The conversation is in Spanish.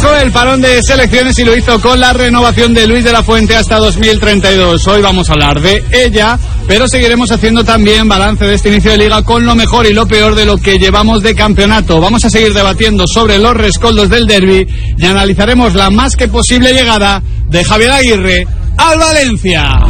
Aprovechó el parón de selecciones y lo hizo con la renovación de Luis de la Fuente hasta 2032. Hoy vamos a hablar de ella, pero seguiremos haciendo también balance de este inicio de liga con lo mejor y lo peor de lo que llevamos de campeonato. Vamos a seguir debatiendo sobre los rescoldos del derbi y analizaremos la más que posible llegada de Javier Aguirre al Valencia.